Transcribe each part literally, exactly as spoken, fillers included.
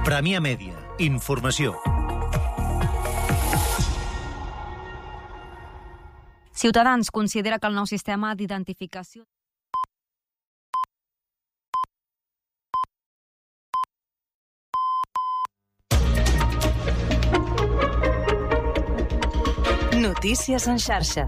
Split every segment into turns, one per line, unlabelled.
Premià Mèdia. Informació.
Ciutadans considera que el nou sistema d'identificació...
Notícies en xarxa.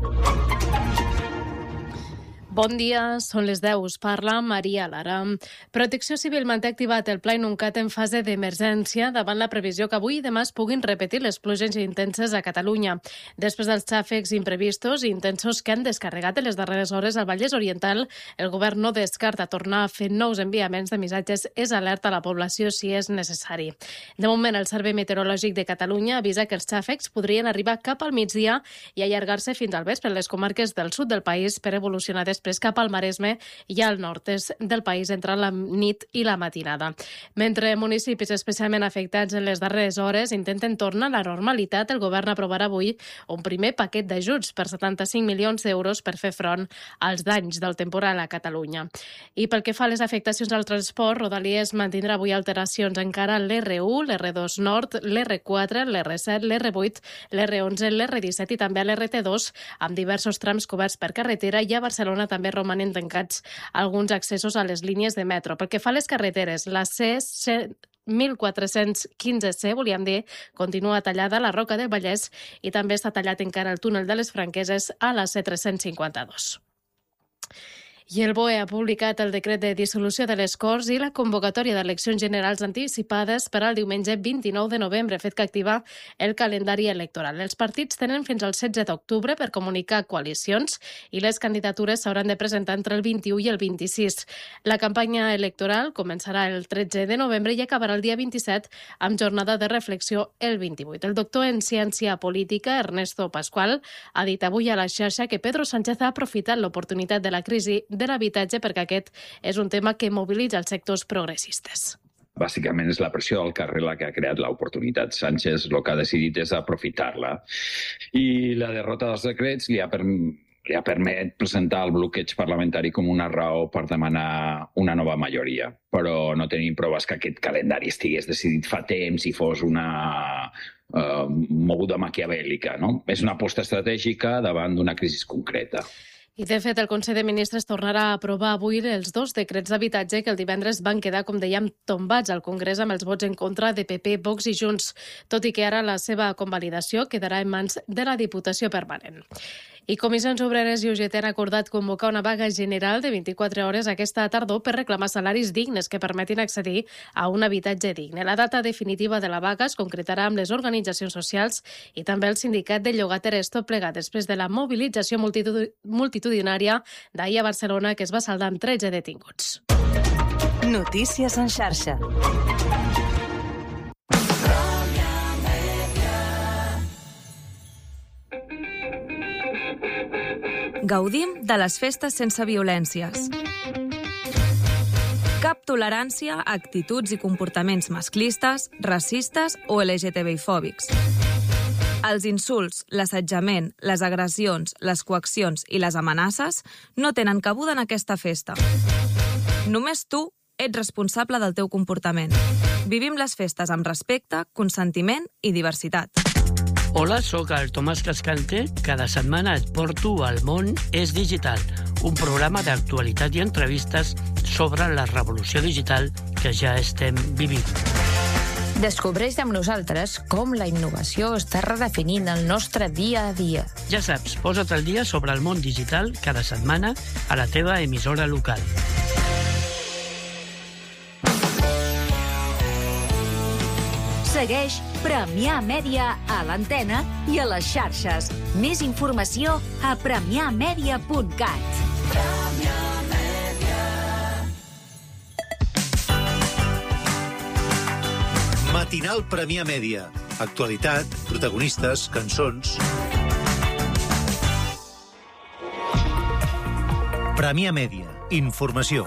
Bon dia, són les deu. Us parla Maria Lara. Protecció Civil manté activat el Pla Inuncat en fase d'emergència davant la previsió que avui i demà es puguin repetir les pluges intenses a Catalunya. Després dels xàfecs imprevistos i intensos que han descarregat en les darreres hores al Vallès Oriental, el govern no descarta tornar a fer nous enviaments de missatges és alerta a la població si és necessari. De moment, el Servei Meteorològic de Catalunya avisa que els xàfecs podrien arribar cap al migdia i allargar-se fins al vespre en les comarques del sud del país per evolucionar després cap al Maresme i al nord-est del país entre la nit i la matinada. Mentre municipis especialment afectats en les darreres hores intenten tornar a la normalitat, el govern aprovarà avui un primer paquet d'ajuts per setanta-cinc milions d'euros per fer front als danys del temporal a Catalunya. I pel que fa a les afectacions al transport, Rodalies mantindrà avui alteracions encara a l'R u, l'R dos Nord, l'R quatre, l'R set, l'R vuit, l'R onze, l'R disset i també a l'R T dos, amb diversos trams coberts per carretera, i a Barcelona també romanen tancats alguns accessos a les línies de metro. Pel que fa a les carreteres, la C mil quatre-cents quinze C, volíem dir, continua tallada a la Roca del Vallès i també està tallat encara el túnel de les Franqueses a la C tres-cents cinquanta-dos. I el B O E ha publicat el decret de dissolució de les Corts i la convocatòria d'eleccions generals anticipades per al diumenge vint-i-nou de novembre, fet que activa el calendari electoral. Els partits tenen fins al setze d'octubre per comunicar coalicions i les candidatures s'hauran de presentar entre el vint-i-u i el vint-i-sis. La campanya electoral començarà el tretze de novembre i acabarà el dia vint-i-set amb jornada de reflexió el vint-i-vuit. El doctor en ciència política, Ernesto Pascual, ha dit avui a la xarxa que Pedro Sánchez ha aprofitat l'oportunitat de la crisi de l'habitatge perquè aquest és un tema que mobilitza els sectors progressistes.
Bàsicament és la pressió del carrer la que ha creat l'oportunitat. Sánchez el que ha decidit és aprofitar-la. I la derrota dels decrets li ha, per... li ha permet presentar el bloqueig parlamentari com una raó per demanar una nova majoria. Però no tenim proves que aquest calendari estigués decidit fa temps i fos una uh, moguda maquiavèlica, no? És una aposta estratègica davant d'una crisi concreta.
I, de fet, el Consell de Ministres tornarà a aprovar avui els dos decrets d'habitatge que el divendres van quedar, com dèiem, tombats al Congrés amb els vots en contra de P P, Vox i Junts, tot i que ara la seva convalidació quedarà en mans de la Diputació Permanent. I Comissions Obreres i U G T han acordat convocar una vaga general de vint-i-quatre hores aquesta tardor per reclamar salaris dignes que permetin accedir a un habitatge digne. La data definitiva de la vaga es concretarà amb les organitzacions socials i també el sindicat de llogateres, tot plegat després de la mobilització multitudinària d'ahir a Barcelona, que es va saldar amb tretze detinguts.
Notícies en xarxa.
Gaudim de les festes sense violències. Cap tolerància a actituds i comportaments masclistes, racistes o L G T B I fòbics. Els insults, l'assetjament, les agressions, les coaccions i les amenaces no tenen cabuda en aquesta festa. Només tu ets responsable del teu comportament. Vivim les festes amb respecte, consentiment i diversitat.
Hola, sóc el Tomàs Cascante. Cada setmana et porto al Món és Digital, un programa d'actualitat i entrevistes sobre la revolució digital que ja estem vivint.
Descobreix amb nosaltres com la innovació està redefinint el nostre dia a dia.
Ja saps, posa't al dia sobre el món digital cada setmana a la teva emissora local.
Segueix Premià Mèdia a l'antena i a les xarxes. Més informació a premià mèdia punt cat. Premià Mèdia.
Matinal Premià Mèdia. Actualitat, protagonistes, cançons. Premià Mèdia. Informació.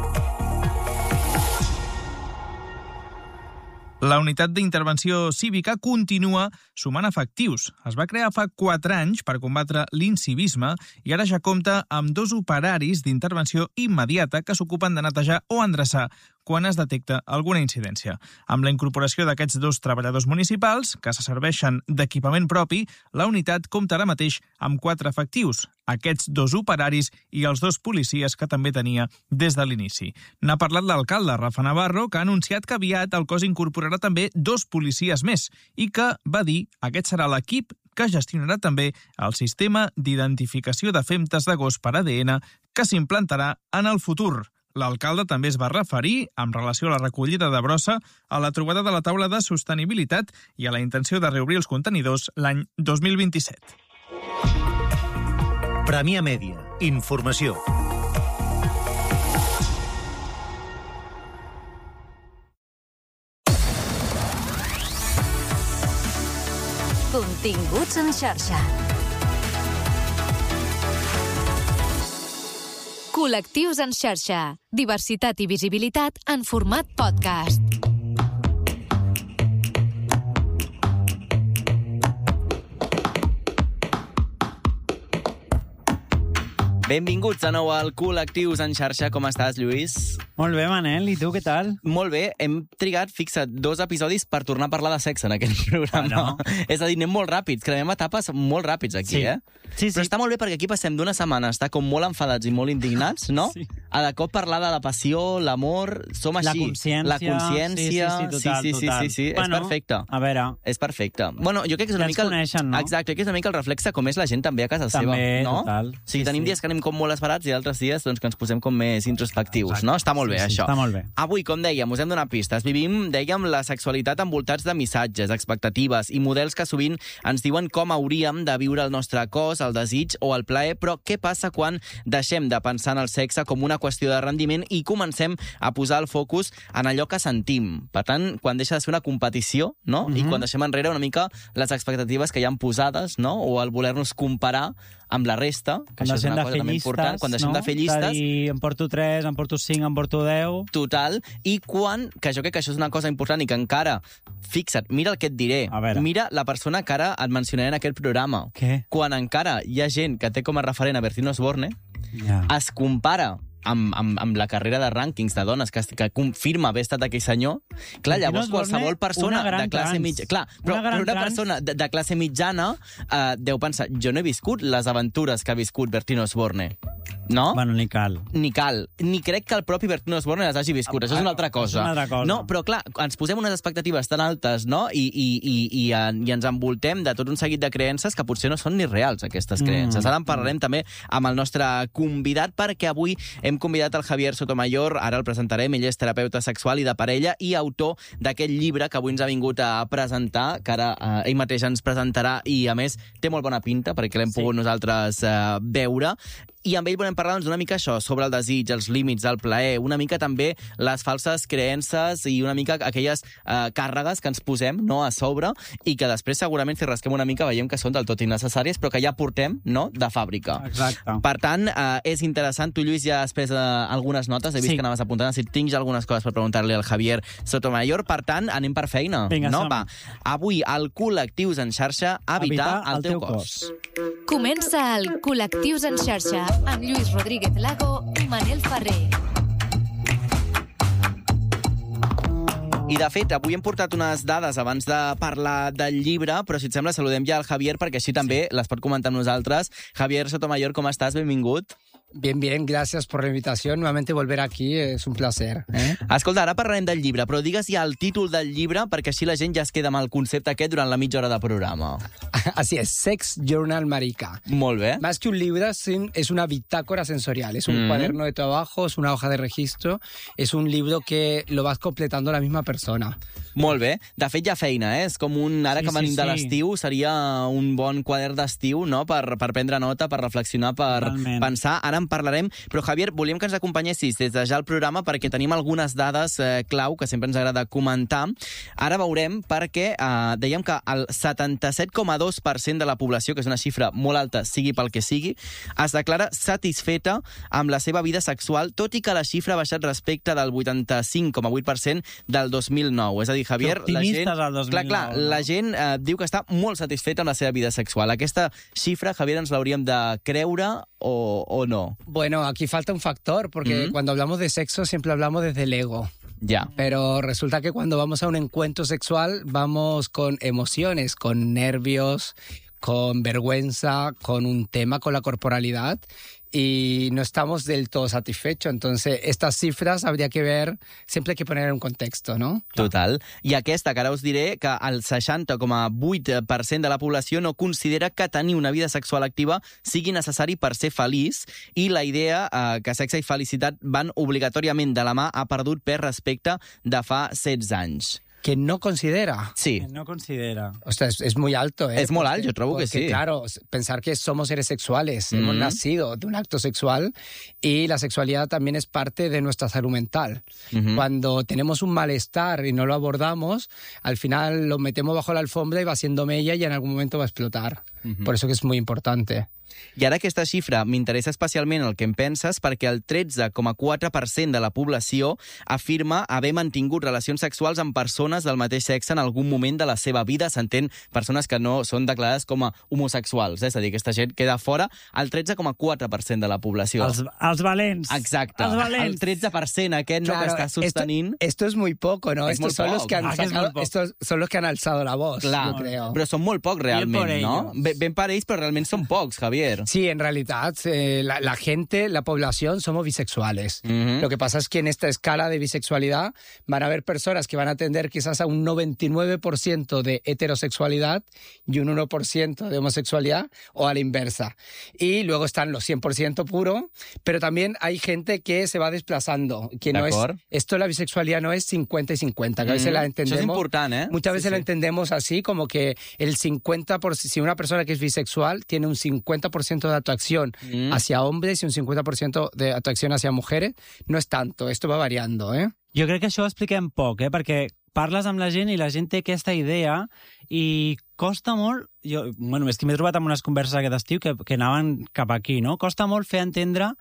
La unitat d'intervenció cívica continua sumant efectius. Es va crear fa quatre anys per combatre l'incivisme i ara ja compta amb dos operaris d'intervenció immediata que s'ocupen de netejar o endreçar quan es detecta alguna incidència. Amb la incorporació d'aquests dos treballadors municipals, que se serveixen d'equipament propi, la unitat compta ara mateix amb quatre efectius, aquests dos operaris i els dos policies que també tenia des de l'inici. N'ha parlat l'alcalde, Rafa Navarro, que ha anunciat que aviat el cos incorporarà també dos policies més i que va dir que aquest serà l'equip que gestionarà també el sistema d'identificació de femtes de gos per A D N que s'implantarà en el futur. L'alcalde també es va referir, en relació a la recollida de brossa, a la trobada de la taula de sostenibilitat i a la intenció de reobrir els contenidors l'any dos mil vint-i-set.
Premià Mèdia. Informació.
Continguts en xarxa. Col·lectius en xarxa. Diversitat i visibilitat en format podcast.
Benvinguts de nou al Col·lectius en xarxa. Com estàs, Lluís?
Molt bé, Manel. I tu, què tal?
Molt bé. Hem trigat, fixa't, dos episodis per tornar a parlar de sexe en aquest programa. Ah, no? És a dir, anem molt ràpids. Cremem etapes molt ràpids aquí,
sí.
eh?
Sí, sí.
Però està molt bé perquè aquí passem d'una setmana a estar com molt enfadats i molt indignats, no? Sí. A de cop parlar de la passió, l'amor... Som així.
La consciència.
La consciència.
Sí, sí, sí, total,
sí, sí,
total.
sí, sí, sí.
Bueno,
és perfecte.
A veure...
És perfecte. Bueno, jo crec que és una
ja
mica...
ens coneixen, no?
Exacte, que és una mica el reflex de com és la gent també a casa
també,
seva, no?
Total.
O sigui,
sí,
tenim
sí.
dies que anem com molt esperats i altres dies doncs, que ens posem com més introspectius,
Exacte.
no? Està molt bé,
sí, sí,
això.
Està molt bé.
Avui, com dèiem, us hem donat pistes. Vivim, dèiem, la sexualitat envoltats de missatges, expectatives i models que sovint ens diuen com hauríem de viure el nostre cos, el desig o el plaer, però què passa quan deixem de pensar en el sexe com una qüestió de rendiment i comencem a posar el focus en allò que sentim? Per tant, quan deixa de ser una competició, no? Mm-hmm. I quan deixem enrere una mica les expectatives que hi ha posades, no? O el voler-nos comparar amb la resta, que
quan
això és una cosa també important. Quan deixem
no?
de fer llistes...
De dir, em porto tres, em porto cinc, em porto deu...
Total. I quan, que jo crec que això és una cosa important i que encara, fixa't, mira el que et diré. Mira la persona que ara et mencionaré en aquest programa.
Què?
Quan encara hi ha gent que té com a referent a Bertino Osborne,
ja.
es compara amb, amb, amb la carrera de rànquings de dones que, que confirma haver estat aquell senyor, clar, llavors qualsevol persona de classe mitjana... Clar, però una, però una persona de, de classe mitjana eh, deu pensar, jo no he viscut les aventures que ha viscut Bertino Osborne. No?
Bueno, ni cal.
Ni cal. Ni crec que el propi Bertino Osborne les hagi viscut. Això és una altra cosa.
És una altra cosa.
No, però clar, ens posem unes expectatives tan altes, no? I, i, i, i, i ens envoltem de tot un seguit de creences que potser no són ni reals, aquestes creences. Mm. Ara en parlarem també amb el nostre convidat, perquè avui hem convidat el Javier Sotomayor, ara el presentarem, ell és terapeuta sexual i de parella i autor d'aquest llibre que avui ens ha vingut a presentar, que ara eh, ell mateix ens presentarà i, a més, té molt bona pinta, perquè l'hem sí. pogut nosaltres eh, veure. I amb ell volem parlar doncs, una mica això, sobre el desig, els límits, el plaer, una mica també les falses creences i una mica aquelles eh, càrregues que ens posem, no, a sobre i que després segurament si rasquem una mica veiem que són del tot innecessàries però que ja portem, no, de fàbrica.
Exacte.
Per tant, eh, és interessant. Tu, Lluís, ja has pres eh, algunes notes, he vist sí. que anaves apuntant, si tinc ja algunes coses per preguntar-li al Javier Sotomayor. Per tant, anem per feina.
Vinga,
no?
som.
Va. Avui, al Col·lectius en xarxa, evitar, evitar el, el teu cos. cos.
Comença el Col·lectius en xarxa amb Lluís Rodríguez Lago i Manel Ferrer.
I, de fet, avui hem portat unes dades abans de parlar del llibre, però, si et sembla, saludem ja al Javier, perquè així també sí. les pot comentar amb nosaltres. Javier Sotomayor, com estàs? Benvingut.
Bien, bien, gracias por la invitación. Nuevamente volver aquí es un placer. Eh?
Escolta, ara parlarem del llibre, però digues ja el títol del llibre perquè així la gent ja es queda amb el concepte aquest durant la mitja hora de programa.
Así es, Sex Journal Marica.
Molt bé.
Más que un libro, es una bitácora sensorial. Es un mm. cuaderno de trabajo, es una hoja de registro, es un libro que lo vas completando la misma persona.
Molt bé. De fet, hi ha feina, eh? És com un... Ara sí, que venim sí, sí. de l'estiu, seria un bon quadern d'estiu, no?, per, per prendre nota, per reflexionar, per Realment. pensar. Ara en parlarem. Però, Javier, volíem que ens acompanyessis des de ja al programa perquè tenim algunes dades eh, clau que sempre ens agrada comentar. Ara veurem perquè eh, dèiem que el setanta-set coma dos per cent de la població, que és una xifra molt alta, sigui pel que sigui, es declara satisfeta amb la seva vida sexual, tot i que la xifra ha baixat respecte del vuitanta-cinc coma vuit per cent del dos mil nou. És a dir, Javier, la gent,
al dos mil nou,
clar, clar, no? la gent eh, diu que està molt satisfeta amb la seva vida sexual. Aquesta xifra, Javier, ens l'hauríem de creure o, o no?
Bueno, aquí falta un factor, porque mm-hmm. cuando hablamos de sexo siempre hablamos desde el ego.
Ya.
Pero resulta que cuando vamos a un encuentro sexual vamos con emociones, con nervios, con vergüenza, con un tema con la corporalidad y no estamos del todo satisfechos. Entonces, estas cifres habría que ver, siempre hay que poner en un contexto, ¿no?
Total. I aquesta, que ara us diré que el seixanta coma vuit per cent de la població no considera que tenir una vida sexual activa sigui necessari per ser feliç, i la idea eh, que sexe i felicitat van obligatòriament de la mà ha perdut per respecte de fa setze anys.
Que no considera.
Sí.
Que no considera.
O sea, es, es muy alto, ¿eh?
Es muy alto, yo creo que sí.
Claro, pensar que somos seres sexuales, mm-hmm. hemos nacido de un acto sexual y la sexualidad también es parte de nuestra salud mental. Mm-hmm. Cuando tenemos un malestar y no lo abordamos, al final lo metemos bajo la alfombra y va haciendo mella y en algún momento va a explotar. Mm-hmm. Por eso que es muy importante.
I ara aquesta xifra m'interessa especialment el que en penses, perquè el tretze coma quatre per cent de la població afirma haver mantingut relacions sexuals amb persones del mateix sexe en algun moment de la seva vida. S'entén persones que no són declarades com a homosexuals, eh? És a dir, aquesta gent queda fora, el tretze coma quatre per cent de la població.
Els, els valents.
Exacte.
Els valents.
El tretze per cent aquest claro, no, que està sostenint...
Esto, esto es muy poco, ¿no?
Es
Estos son, los que han
ah,
sacado, estos son los que han alzado la voz,
Clar,
yo creo.
Però són molt pocs realment, no? Ben, ben per ells, però realment són pocs, Javier.
Sí, en realidad eh, la, la gente, la población, somos bisexuales.
Uh-huh.
Lo que pasa es que en esta escala de bisexualidad van a haber personas que van a tender quizás a un noventa y nueve por ciento de heterosexualidad y un uno por ciento de homosexualidad, o a la inversa. Y luego están los cien por ciento puro, pero también hay gente que se va desplazando. Que no es, esto la bisexualidad no es cincuenta y cincuenta, que a veces uh-huh. la entendemos...
Eso es importante, ¿eh?
Muchas veces
sí,
la
sí.
entendemos así, como que el cincuenta por ciento, si una persona que es bisexual tiene un cincuenta por ciento de atracción mm. hacia hombres y un cincuenta por ciento de atracción hacia mujeres, no es tanto, esto va variando, eh?
Jo crec que això ho expliquem poc, eh? Perquè parles amb la gent i la gent té aquesta idea i costa molt... Jo, bueno, és que m'he trobat amb unes converses aquest estiu que, que anaven cap aquí, no? Costa molt fer entendre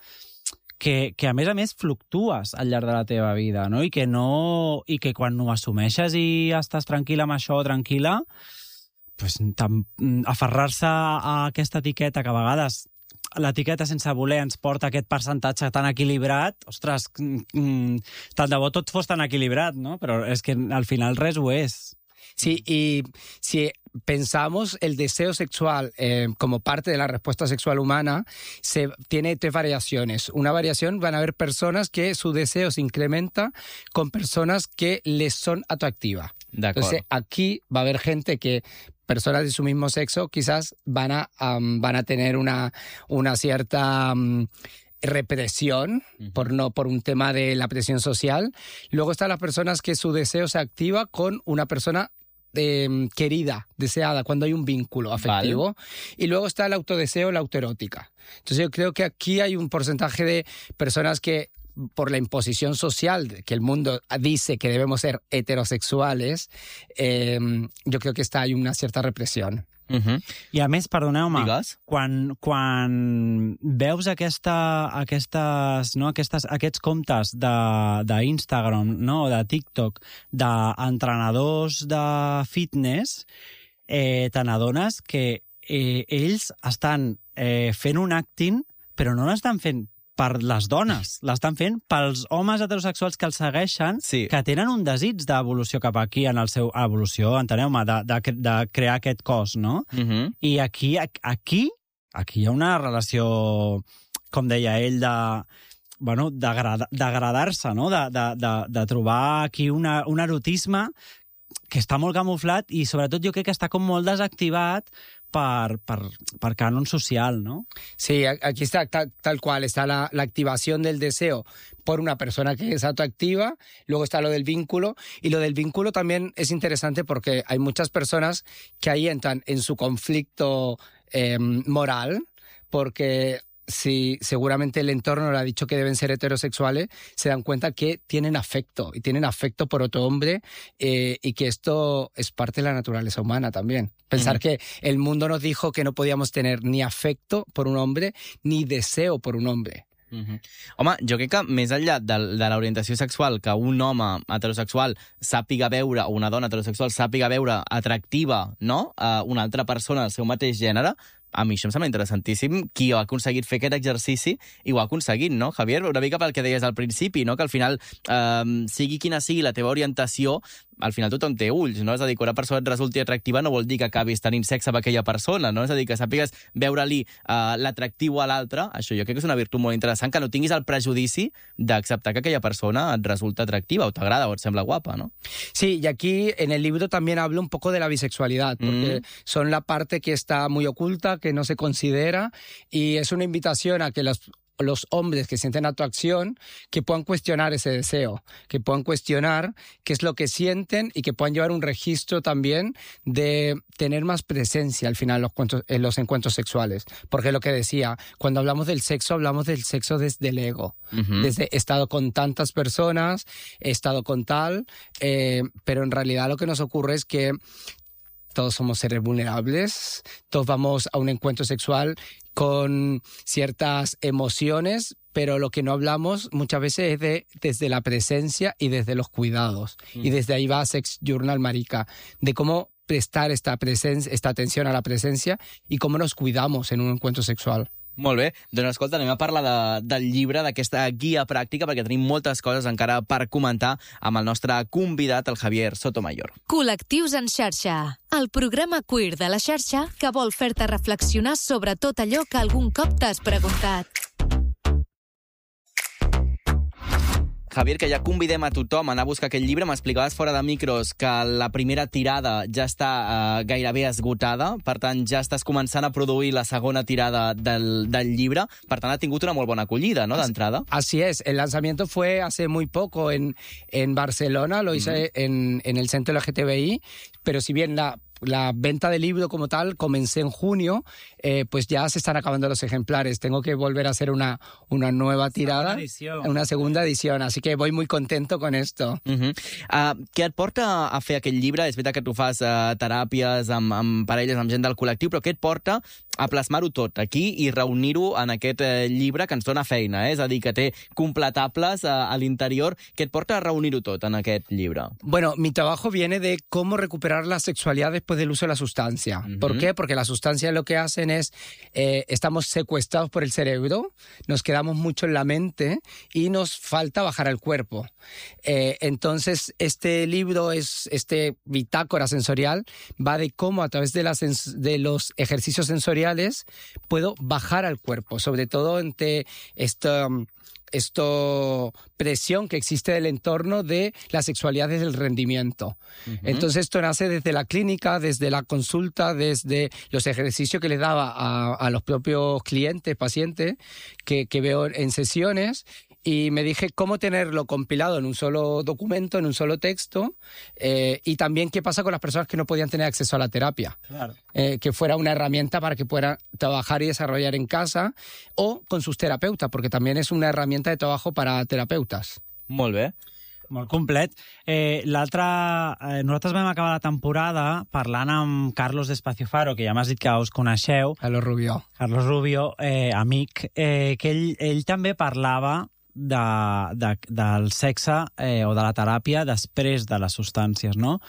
que, que a més a més fluctues al llarg de la teva vida, no? I que, no, i que quan ho assumeixes i estàs tranquil amb això, tranquil·la, pues, aferrar-se a aquesta etiqueta que a vegades l'etiqueta sense voler ens porta aquest percentatge tan equilibrat, ostres, tant de bo tot fos tan equilibrat, ¿no? Però és que al final res ho és.
Sí, y si pensamos el deseo sexual eh, como parte de la respuesta sexual humana, se tiene tres variaciones. Una variación, van a haber personas que su deseo se incrementa con personas que les son atractivas. Entonces, aquí va a haber gente que, personas de su mismo sexo, quizás van a, um, van a tener una, una cierta... Um, represión, uh-huh. por, no, por un tema de la presión social. Luego están las personas que su deseo se activa con una persona eh, querida, deseada, cuando hay un vínculo afectivo. Vale. Y luego está el autodeseo, la autoerótica. Entonces yo creo que aquí hay un porcentaje de personas que, por la imposición social que el mundo dice que debemos ser heterosexuales, eh, yo creo que está, hay una cierta represión.
Uh-huh. I a més, perdoneu-me, quan, quan veus aquesta, aquestes, no, aquestes, aquests comptes d'Instagram, no, o de TikTok, d'entrenadors de fitness, eh, te n'adones que eh, ells estan eh, fent un acting, però no l'estan fent per les dones, l'estan fent pels homes heterosexuals que els segueixen, sí. que tenen un desig d'evolució cap aquí, en el seu evolució, enteneu-me, de, de, de crear aquest cos, no? Uh-huh. I aquí, aquí, aquí hi ha una relació, com deia ell, de... bueno, d'agradar-se, no? De, de, de, de trobar aquí una, un erotisme que està molt camuflat i sobretot jo crec que està com molt desactivat per, per, per canon social, ¿no?
Sí, aquí está tal, tal cual, está la, la activación del deseo por una persona que es autoactiva, luego está lo del vínculo, y lo del vínculo también es interesante porque hay muchas personas que ahí entran en su conflicto eh, moral, porque... si seguramente el entorno le ha dicho que deben ser heterosexuales, se dan cuenta que tienen afecto, y tienen afecto por otro hombre, eh, y que esto es parte de la naturaleza humana también. Pensar mm. que el mundo nos dijo que no podíamos tener ni afecto por un hombre, ni deseo por un hombre.
Uh-huh. Home, jo crec que més enllà de, de l'orientació sexual, que un home heterosexual sàpiga veure, o una dona heterosexual sàpiga veure atractiva, no?, a una altra persona del seu mateix gènere, a mi això em sembla interessantíssim. Qui ha aconseguit fer aquest exercici i ho ha aconseguit, no, Javier? Una mica pel que deies al principi, no? Que al final, eh, sigui quina sigui la teva orientació, al final tothom té ulls, no? És a dir, que una persona et resulti atractiva no vol dir que acabis tenint sexe amb aquella persona, no? És a dir, que sàpigues veure-li uh, l'atractiu a l'altre, això jo crec que és una virtut molt interessant, que no tinguis el prejudici d'acceptar que aquella persona et resulta atractiva o t'agrada o et sembla guapa, ¿no?
Sí, y aquí en el libro también hablo un poco de la bisexualidad, porque mm. son la parte que está muy oculta, que no se considera, y es una invitación a que los los hombres que sienten atracción, que puedan cuestionar ese deseo, que puedan cuestionar qué es lo que sienten y que puedan llevar un registro también de tener más presencia al final en los, encuentros, en los encuentros sexuales. Porque lo que decía, cuando hablamos del sexo, hablamos del sexo desde el ego. Uh-huh. Desde he estado con tantas personas, he estado con tal, eh, pero en realidad lo que nos ocurre es que todos somos seres vulnerables, todos vamos a un encuentro sexual con ciertas emociones, pero lo que no hablamos muchas veces es de desde la presencia y desde los cuidados. Mm. Y desde ahí va Sex Journal Marica, de cómo prestar esta, presencia, esta atención a la presencia y cómo nos cuidamos en un encuentro sexual.
Molt bé, doncs escolta, anem a parlar de, del llibre, d'aquesta guia pràctica, perquè tenim moltes coses encara per comentar amb el nostre convidat, el Javier Sotomayor.
Col·lectius en xarxa, el programa queer de la xarxa que vol fer-te reflexionar sobre tot allò que algun cop t'has preguntat.
Javier, que ja convidem a tothom a anar a buscar aquest llibre. M'explicaves fora de micros que la primera tirada ja està eh, gairebé esgotada, per tant ja estàs començant a produir la segona tirada del, del llibre, per tant ha tingut una molt bona acollida, ¿no?, d'entrada.
Así es, el lanzamiento fue hace muy poco en, en Barcelona, lo hice mm. en, en el Centro L G T B I, pero si bien la la venta del libro como tal comencé en junio, eh, pues ya se están acabando los ejemplares. Tengo que volver a hacer una, una nueva tirada, una segunda edición, así que voy muy contento con esto.
Uh-huh. Uh, què et porta a fer aquest llibre? És veritat que tu fas uh, teràpies amb, amb parelles, amb gent del col·lectiu, però què et porta a plasmar-ho tot aquí i reunir-ho en aquest uh, llibre que ens dona feina, eh? És a dir, que té completables uh, a l'interior. Què et porta a reunir-ho tot en aquest llibre?
Bueno, mi trabajo viene de cómo recuperar la sexualidad después del uso de la sustancia. Uh-huh. ¿Por qué? Porque las sustancias lo que hacen es, eh, estamos secuestrados por el cerebro, nos quedamos mucho en la mente y nos falta bajar al cuerpo. Eh, entonces, este libro, es este bitácora sensorial, va de cómo a través de, las, de los ejercicios sensoriales puedo bajar al cuerpo, sobre todo ante esta... esto presión que existe del entorno de la sexualidad desde el rendimiento. Uh-huh. Entonces esto nace desde la clínica, desde la consulta, desde los ejercicios que le daba a, a los propios clientes, pacientes, que, que veo en sesiones, y me dije cómo tenerlo compilado en un solo documento, en un solo texto, eh, y también qué pasa con las personas que no podían tener acceso a la terapia. Claro. Eh, que fuera una herramienta para que puedan trabajar y desarrollar en casa o con sus terapeutas, porque también es una herramienta de trabajo para terapeutas.
Molt bé.
Molt complet. Eh, L'altre... Eh, nosaltres vam acabar la temporada parlant amb Carlos Espaciofaro, que ja m'has dit que us coneixeu.
Carlos Rubio.
Carlos Rubio, eh, amic, eh, que ell, ell també parlava de, de, del sexe eh, o de la teràpia després de les substàncies, no?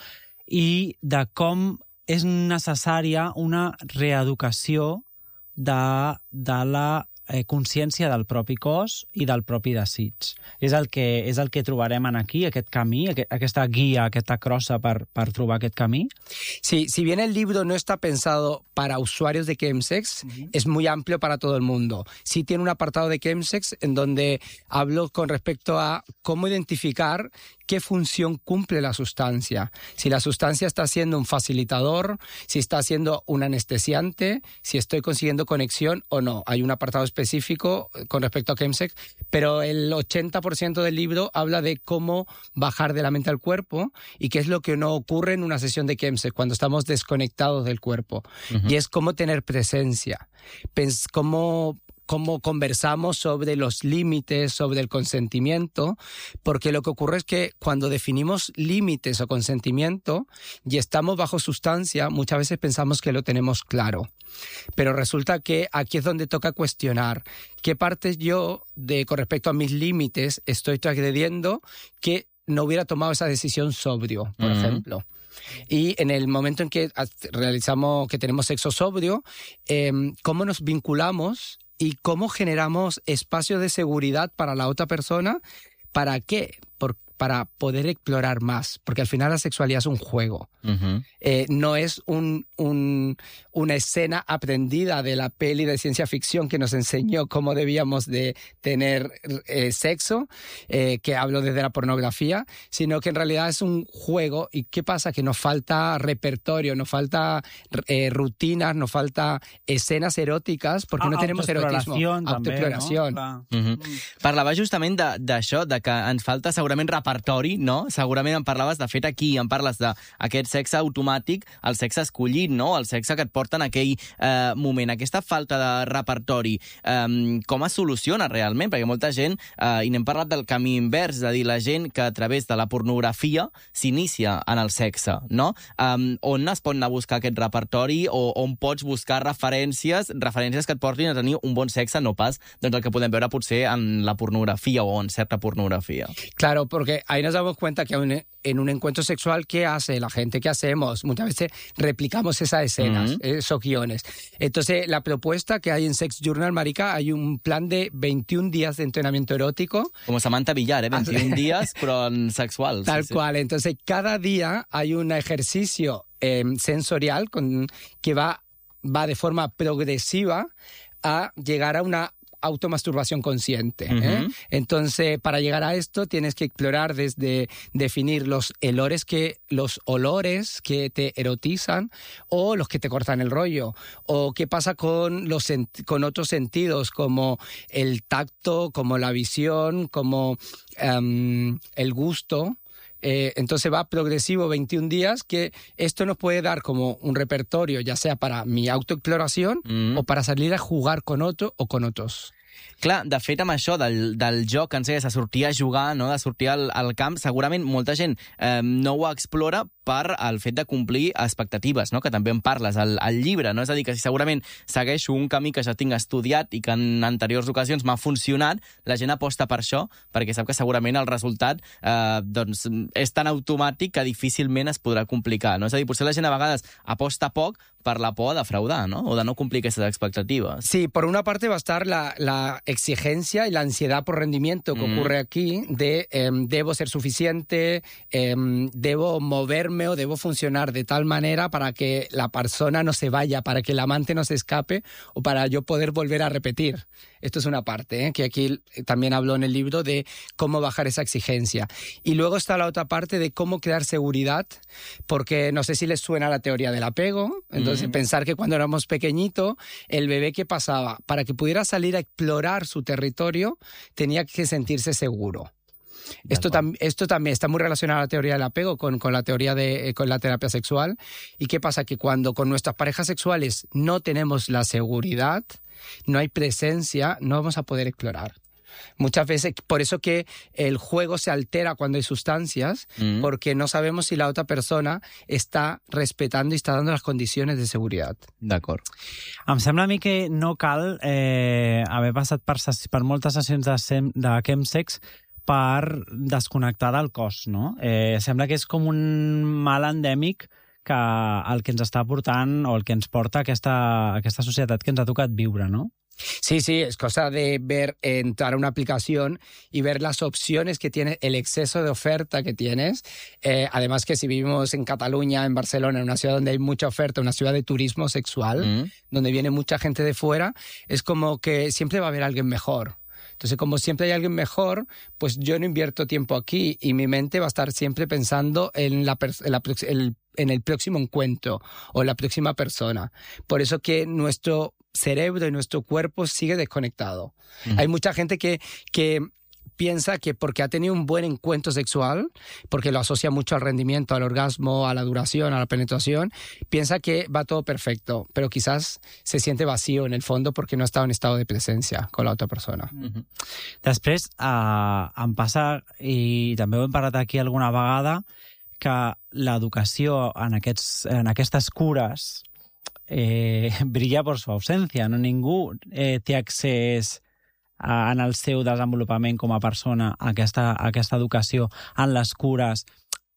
I de com és necessària una reeducació de, de la eh, consciència del propi cos i del propi desig. És el que, és el que trobarem en aquí, aquest camí, aquest, aquesta guia, aquesta crossa per, per trobar aquest camí?
Sí, si bien el libro no está pensado para usuarios de chemsex, uh-huh. es muy amplio para todo el mundo. Sí tiene un apartado de chemsex en donde hablo con respecto a cómo identificar qué función cumple la sustancia. Si la sustancia está siendo un facilitador, si está siendo un anestesiante, si estoy consiguiendo conexión o no. Hay un apartado específico con respecto a chemsex, pero el ochenta por ciento del libro habla de cómo bajar de la mente al cuerpo y qué es lo que no ocurre en una sesión de chemsex cuando estamos desconectados del cuerpo. Uh-huh. Y es cómo tener presencia, Pens- cómo... cómo conversamos sobre los límites, sobre el consentimiento, porque lo que ocurre es que cuando definimos límites o consentimiento y estamos bajo sustancia, muchas veces pensamos que lo tenemos claro. Pero resulta que aquí es donde toca cuestionar qué partes yo, de, con respecto a mis límites, estoy transgrediendo que no hubiera tomado esa decisión sobrio, por uh-huh. ejemplo. Y en el momento en que realizamos, que tenemos sexo sobrio, eh, cómo nos vinculamos y cómo generamos espacio de seguridad para la otra persona. ¿Para qué? Por, para poder explorar más, porque al final la sexualidad es un juego. Uh-huh. Eh, no es un, un, una escena aprendida de la peli de ciencia ficción que nos enseñó cómo debíamos de tener eh, sexo, eh, que hablo desde la pornografía, sino que en realidad es un juego. ¿Y qué pasa? Que nos falta repertorio, nos falta eh, rutinas, nos falta escenes eróticas, porque ah, no tenemos erotismo.
També,
autoexploració.
No?
Uh-huh. Parlava justament d'això, de, de que ens falta segurament repertori, no? Segurament em parlaves, de fet, aquí em parles d'aquest sexe automàtic, el sexe escollit, no? El sexe que et porta en aquell eh, moment. Aquesta falta de repertori, eh, com es soluciona realment? Perquè molta gent, eh, i n'hem parlat del camí invers, és a dir, la gent que a través de la pornografia s'inicia en el sexe, no? Eh, on es pot anar a buscar aquest repertori o on pots buscar referències, referències que et portin a tenir un bon sexe, no pas doncs el que podem veure potser en la pornografia o en certa pornografia.
Claro, porque ahí nos damos cuenta que en un encuentro sexual, ¿qué hace la gente? ¿Qué hacemos? Muchas veces replicamos esas escenas, uh-huh. esos guiones. Entonces, la propuesta que hay en Sex Journal, marica, hay un plan de veintiún días de entrenamiento erótico.
Como Samantha Villar, ¿eh? veintiún días, pero en sexual.
Tal
sí,
cual.
Sí.
Entonces, cada día hay un ejercicio eh, sensorial con, que va, va de forma progresiva a llegar a una automasturbación consciente. ¿eh? Uh-huh. Entonces, para llegar a esto tienes que explorar desde definir los olores que, los olores que te erotizan o los que te cortan el rollo, o qué pasa con, los, con otros sentidos como el tacto, como la visión, como um, el gusto. Eh, entonces va progresivo veintiún días, que esto nos puede dar como un repertorio, ya sea para mi autoexploración mm. o para salir a jugar con otro o con otros.
Clar, de fet, amb això del, del joc, en sèrie, de sortir a jugar, no? de sortir al, al camp, segurament molta gent eh, no ho explora per el fet de complir expectatives, no? que també en parles al, al llibre. No? És a dir, que si segurament segueixo un camí que ja tinc estudiat i que en anteriors ocasions m'ha funcionat, la gent aposta per això, perquè sap que segurament el resultat eh, doncs, és tan automàtic que difícilment es podrà complicar. No? És a dir, potser la gent a vegades aposta poc per la por de fraudar, ¿no? O de no cumplir aquestes expectativas.
Sí, por una parte va a estar la, la exigencia y la ansiedad por rendimiento que mm. ocurre aquí, de eh, debo ser suficiente, eh, debo moverme o debo funcionar de tal manera para que la persona no se vaya, para que el amante no se escape o para yo poder volver a repetir. Esto es una parte, ¿eh? que aquí también hablo en el libro de cómo bajar esa exigencia. Y luego está la otra parte de cómo crear seguridad, porque no sé si les suena la teoría del apego. Entonces, mm. pensar que cuando éramos pequeñitos, el bebé, ¿qué pasaba? Para que pudiera salir a explorar su territorio, tenía que sentirse seguro. Esto, tam esto también está muy relacionado a la teoría del apego con, con la teoría de eh, con la terapia sexual. ¿Y qué pasa? Que cuando con nuestras parejas sexuales no tenemos la seguridad, no hay presencia, no vamos a poder explorar. Muchas veces, por eso que el juego se altera cuando hay sustancias, mm. porque no sabemos si la otra persona està respetando i està dando les condicions de seguretat.
D'acord.
Em sembla a mi que no cal eh, haver passat per, per moltes sessions de, sem de chemsex per desconnectar del cos, no? Eh, sembla que és com un mal endèmic que el que ens està portant o el que ens porta a aquesta, a aquesta societat que ens ha tocat viure, no?
Sí, sí, es cosa de ver, entrar a una aplicación y ver las opciones que tiene, el exceso de oferta que tienes. Eh, además que si vivimos en Cataluña, en Barcelona, en una ciudad donde hay mucha oferta, una ciudad de turismo sexual, mm. donde viene mucha gente de fuera, es como que siempre va a haber alguien mejor. Entonces, como siempre hay alguien mejor, pues yo no invierto tiempo aquí y mi mente va a estar siempre pensando en, la, en, la, el, en el próximo encuentro o en la próxima persona. Por eso que nuestro cerebro y nuestro cuerpo sigue desconectado. Mm. Hay mucha gente que, que piensa que porque ha tenido un buen encuentro sexual, porque lo asocia mucho al rendimiento, al orgasmo, a la duración, a la penetración, piensa que va todo perfecto, pero quizás se siente vacío en el fondo porque no ha estado en estado de presencia con la otra persona.
Mm-hmm. Després, eh, em passa, i també ho hem parlat aquí alguna vegada, que l'educació en, aquests, en aquestes cures eh, brilla per su ausència. No? Ningú eh, té accés a, en el seu desenvolupament com a persona a aquesta, a aquesta educació en les cures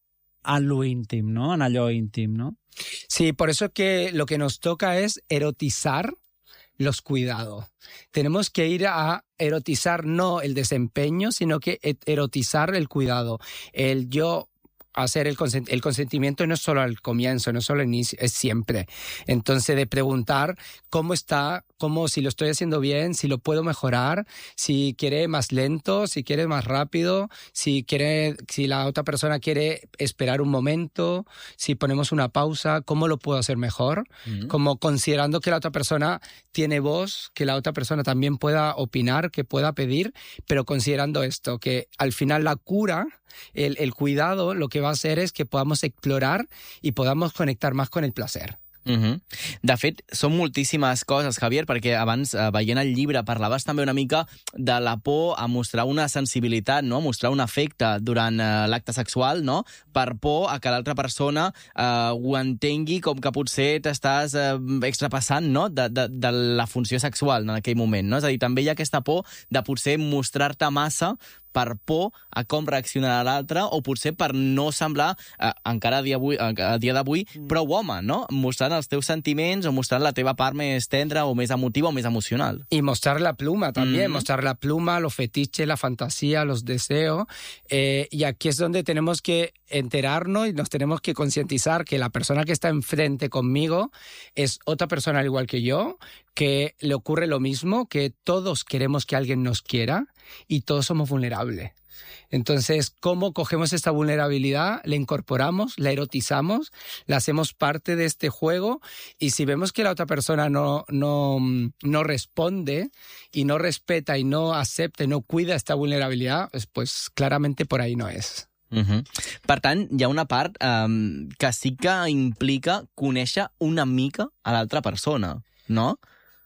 a lo íntim, ¿no? En allò íntim, ¿no?
Sí, por eso que lo que nos toca es erotizar los cuidados. Tenemos que ir a erotizar no el desempeño, sino que erotizar el cuidado. El yo hacer el, consent- el consentimiento no es solo al comienzo, no es solo al inicio, es siempre. Entonces, de preguntar cómo está, cómo, si lo estoy haciendo bien, si lo puedo mejorar, si quiere más lento, si quiere más rápido, si quiere, si la otra persona quiere esperar un momento, si ponemos una pausa, cómo lo puedo hacer mejor, uh-huh. como considerando que la otra persona tiene voz, que la otra persona también pueda opinar, que pueda pedir, pero considerando esto, que al final la cura, el, el cuidado, lo que va a hacer és que podamos explorar i podamos conectar más con el placer.
Uh-huh. De fet, són moltíssimes coses, Javier, perquè abans, eh, veient el llibre, parlaves també una mica de la por a mostrar una sensibilitat, no? A mostrar un afecte durant eh, l'acte sexual, no? Per por a que l'altra persona eh, ho entengui com que potser t'estàs eh, extrapassant, no? De, de, de la funció sexual en aquell moment, no? És a dir, també hi ha aquesta por de potser mostrar-te massa per por a com reaccionarà l'altre o potser per no semblar, eh, encara a dia, avui, a dia d'avui, mm. prou home, no? Mostrant els teus sentiments o mostrant la teva part més tendra o més emotiva o més emocional.
Y mostrar la pluma también, mm. mostrar la pluma, los fetiches, la fantasía, los deseos. Eh, y aquí es donde tenemos que enterarnos y nos tenemos que concientizar que la persona que está enfrente conmigo es otra persona al igual que yo, que le ocurre lo mismo, que todos queremos que alguien nos quiera y todos somos vulnerables. Entonces, ¿cómo cogemos esta vulnerabilidad? La incorporamos, la erotizamos, la hacemos parte de este juego y si vemos que la otra persona no, no, no responde y no respeta y no acepta y no cuida esta vulnerabilidad, pues, pues claramente por ahí no es.
Uh-huh. Per tant, hi ha una part um, que sí que implica conèixer una mica a l'altra persona, no?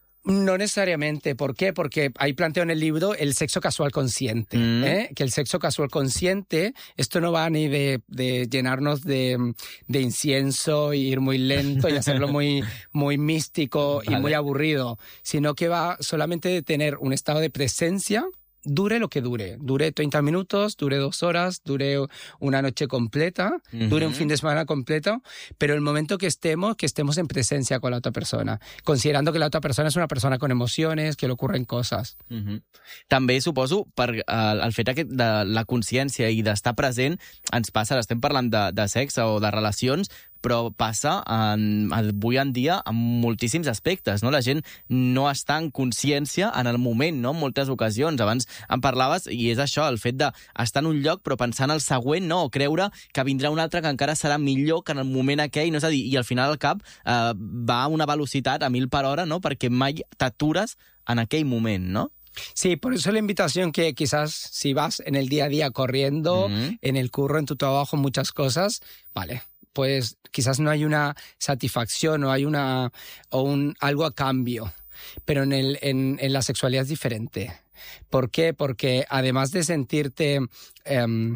No necesariamente. ¿Por qué? Porque ahí planteo en el libro el sexo casual consciente. Mm. ¿eh? Que el sexo casual consciente, esto no va ni de, de llenarnos de, de incienso y ir muy lento y hacerlo muy, muy místico vale. y muy aburrido, sino que va solamente de tener un estado de presencia, dure lo que dure, dure treinta minutos, dure dos horas, dure una noche completa, uh-huh. dure un fin de semana completo, pero el momento que estemos, que estemos en presencia con la otra persona, considerando que la otra persona es una persona con emociones, que le ocurren cosas.
Uh-huh. També suposo, per uh, el fet aquest de la consciència i d'estar present, ens passa, estem parlant de, de sexe o de relacions, però passa en, avui en dia en moltíssims aspectes, no? La gent no està en consciència en el moment, no? En moltes ocasions. Abans en parlaves, i és això, el fet d'estar en un lloc però pensar en el següent, no? O creure que vindrà un altre que encara serà millor que en el moment aquell, no? És a dir, i al final el cap eh, va a una velocitat a mil per hora, no? Perquè mai t'atures en aquell moment, no?
Sí, por eso la invitación que quizás si vas en el día a día corriendo, mm-hmm. en el curro, en tu trabajo, muchas cosas, vale, pues quizás no hay una satisfacción o hay una o un algo a cambio, pero en, el, en, en la sexualidad es diferente. ¿Por qué? Porque además de sentirte eh,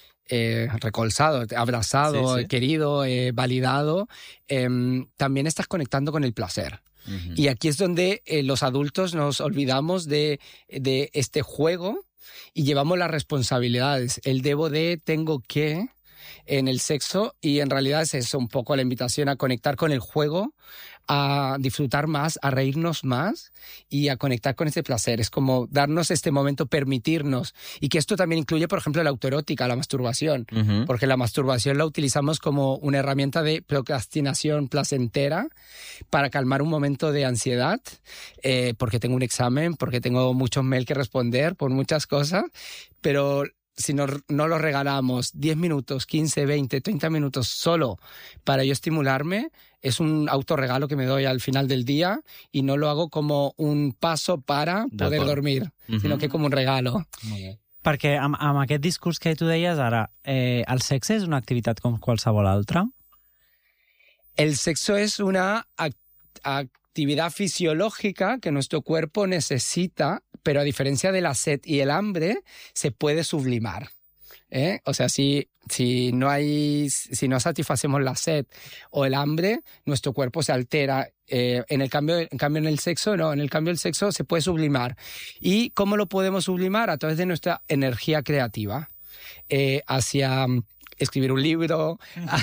eh, recolzado, abrazado, sí, sí. querido, eh, validado, eh, también estás conectando con el placer. Uh-huh. Y aquí es donde eh, los adultos nos olvidamos de, de este juego y llevamos las responsabilidades. El debo de, tengo que... en el sexo, y en realidad es eso un poco la invitación a conectar con el juego, a disfrutar más, a reírnos más y a conectar con ese placer. Es como darnos este momento, permitirnos, y que esto también incluye, por ejemplo, la autoerótica, la masturbación, uh-huh. porque la masturbación la utilizamos como una herramienta de procrastinación placentera para calmar un momento de ansiedad, eh, porque tengo un examen, porque tengo muchos mails que responder, por muchas cosas, pero si no, no lo regalamos diez minutos, quince, veinte, treinta minutos solo para yo estimularme, es un autorregalo que me doy al final del día y no lo hago como un paso para poder dormir, uh-huh. sinó que com un regalo.
Molt bé. Perquè amb, amb aquest discurs que tu deies ara, eh, el sexe és una activitat com qualsevol altra?
El sexo es una act- actividad fisiológica que nuestro cuerpo necesita, pero a diferencia de la sed y el hambre, se puede sublimar. ¿Eh? O sea, si, si, no hay, si no satisfacemos la sed o el hambre, nuestro cuerpo se altera. Eh, en, el cambio, en cambio, en el sexo, no. En el cambio, el sexo se puede sublimar. ¿Y cómo lo podemos sublimar? A través de nuestra energía creativa. Eh, hacia escribir un libro,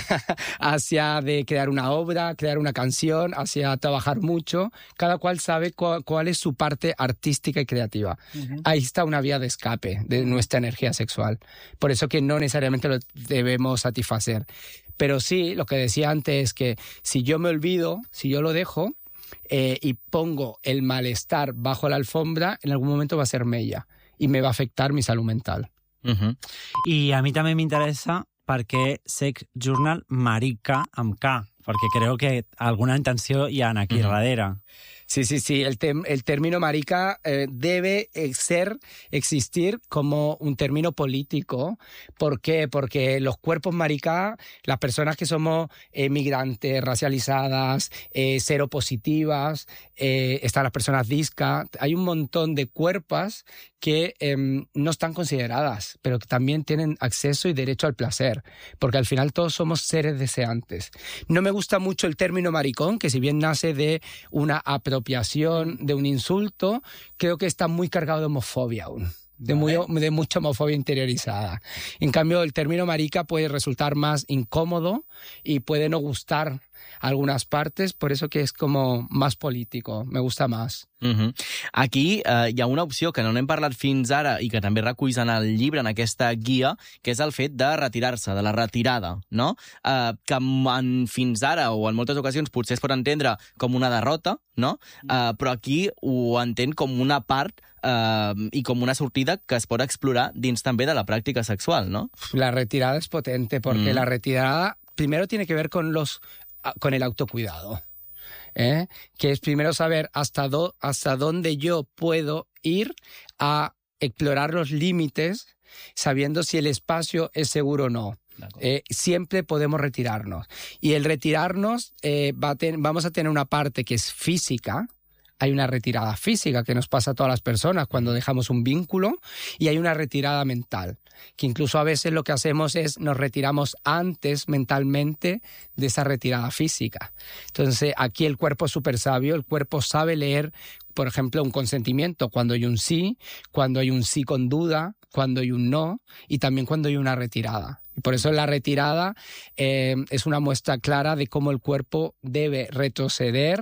hacia de crear una obra, crear una canción, hacia trabajar mucho. Cada cual sabe cu- cuál es su parte artística y creativa. Uh-huh. Ahí está una vía de escape de nuestra energía sexual. Por eso que no necesariamente lo debemos satisfacer. Pero sí, lo que decía antes es que si yo me olvido, si yo lo dejo eh, y pongo el malestar bajo la alfombra, en algún momento va a ser mella i me va a afectar mi salut mental.
Uh-huh. I a mi també m'interessa perquè Sex Journal marica amb K, perquè creo que alguna intenció hi ha aquí uh-huh. darrere.
Sí, sí, sí. El, te- el término marica eh, debe eh, ser, existir como un término político. ¿Por qué? Porque los cuerpos marica, las personas que somos eh, migrantes, racializadas, eh, seropositivas, eh, están las personas disca, hay un montón de cuerpos que eh, no están consideradas, pero que también tienen acceso y derecho al placer, porque al final todos somos seres deseantes. No me gusta mucho el término maricón, que si bien nace de una apropiación, de un insulto, creo que está muy cargado de homofobia aún. De, muy, de mucha homofobia interiorizada. En cambio, el término marica puede resultar más incómodo y puede no gustar algunas partes, por eso que és com més político, me gusta más.
Uh-huh. Aquí uh, hi ha una opció que no n'hem parlat fins ara i que també reculls en el llibre, en aquesta guia, que és el fet de retirar-se, de la retirada, no? Uh, que en, fins ara, o en moltes ocasions, potser es pot entendre com una derrota, no? Uh, però aquí ho entén com una part uh, i com una sortida que es pot explorar dins també de la pràctica sexual, no?
La retirada es potente, porque mm. la retirada primero tiene que ver con los con el autocuidado, ¿eh? Que es primero saber hasta, do, hasta dónde yo puedo ir a explorar los límites, sabiendo si el espacio es seguro o no. Eh, siempre podemos retirarnos. Y el retirarnos, eh, va a ten, vamos a tener una parte que es física. Hay una retirada física que nos pasa a todas las personas cuando dejamos un vínculo, y hay una retirada mental, que incluso a veces lo que hacemos es nos retiramos antes mentalmente de esa retirada física. Entonces aquí el cuerpo es súper sabio, el cuerpo sabe leer, por ejemplo, un consentimiento, cuando hay un sí, cuando hay un sí con duda, cuando hay un no, y también cuando hay una retirada. Y por eso la retirada eh, es una muestra clara de cómo el cuerpo debe retroceder,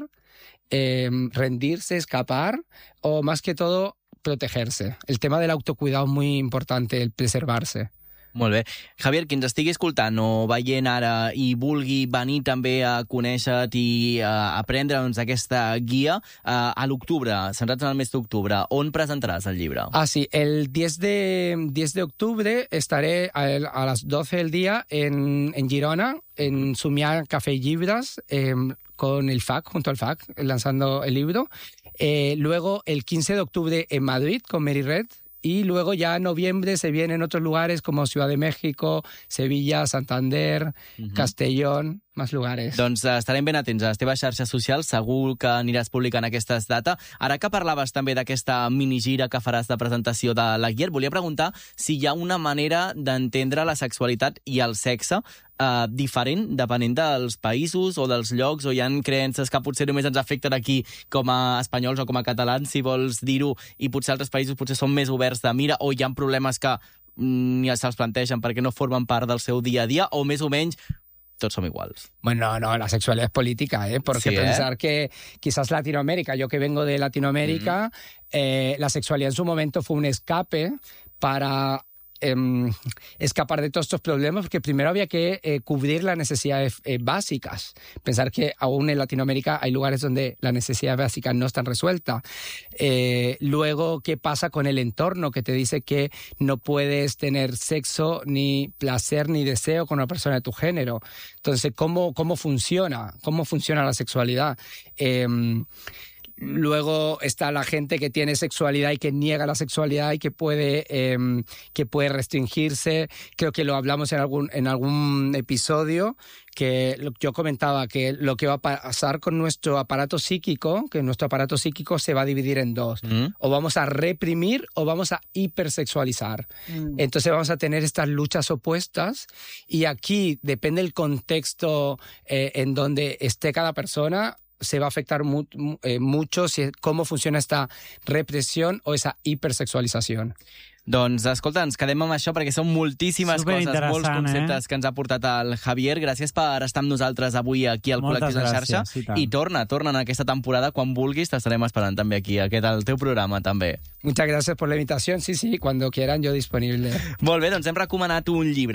Eh, rendirse, escapar, o más que todo protegerse. El tema del autocuidado es muy importante, el preservarse.
Molt bé. Javier, qui ens estigui escoltant o veient ara i vulgui venir també a conèixer-te i a aprendre doncs, aquesta guia, uh, a l'octubre, centrats en el mes d'octubre, on presentaràs el llibre?
Ah, sí, el diez de octubre estaré a, a las doce del día en, en Girona, en Sumià Café y Llibres, eh, con el F A C, junto al F A C, lanzando el libro. Eh, luego, el quince de octubre en Madrid, con Mary Red. Y luego ya en noviembre se vienen otros lugares como Ciudad de México, Sevilla, Santander, uh-huh. Castellón, més lugares.
Doncs estarem ben atents a les teves xarxes socials, segur que aniràs publicant aquestes dates. Ara que parlaves també d'aquesta minigira que faràs de presentació de la guia, volia preguntar si hi ha una manera d'entendre la sexualitat i el sexe Uh, diferent depenent dels països o dels llocs, o hi ha creences que potser només ens afecten aquí com a espanyols o com a catalans, si vols dir-ho, i potser altres països potser són més oberts de mira, o hi ha problemes que mm, ja se'ls plantegen perquè no formen part del seu dia a dia, o més o menys tots som iguals.
Bueno, no, la sexualidad es política, ¿eh? Porque sí, pensar ¿eh? que quizás Latinoamérica, yo que vengo de Latinoamérica, mm. eh, la sexualidad en su momento fue un escape para Eh, escapar de todos estos problemas, porque primero había que eh, cubrir las necesidades eh, básicas. Pensar que aún en Latinoamérica hay lugares donde las necesidades básicas no están resueltas. Eh, luego, ¿qué pasa con el entorno que te dice que no puedes tener sexo, ni placer, ni deseo con una persona de tu género? Entonces, ¿cómo, cómo funciona? ¿Cómo funciona la sexualidad? Eh, Luego está la gente que tiene sexualidad y que niega la sexualidad y que puede, eh, que puede restringirse. Creo que lo hablamos en algún, en algún episodio, que yo comentaba que lo que va a pasar con nuestro aparato psíquico, que nuestro aparato psíquico se va a dividir en dos. Mm. O vamos a reprimir o vamos a hipersexualizar. Mm. Entonces vamos a tener estas luchas opuestas, y aquí depende del contexto eh, en donde esté cada persona, se va a afectar mu eh, mucho si, cómo funciona esta represión o esa hipersexualización.
Doncs, escolta, ens quedem amb això perquè són moltíssimes coses, molts conceptes eh? que ens ha portat el Javier. Gràcies per estar amb nosaltres avui aquí al
Moltes
Col·lectiu de Xarxa.
gràcies,
I, I torna, torna en aquesta temporada. Quan vulguis, t'estarem esperant també aquí, aquest al teu programa, també.
Muchas gracias por la invitación. Sí, sí, cuando quieran, yo disponible.
Molt bé, doncs hem recomanat un llibre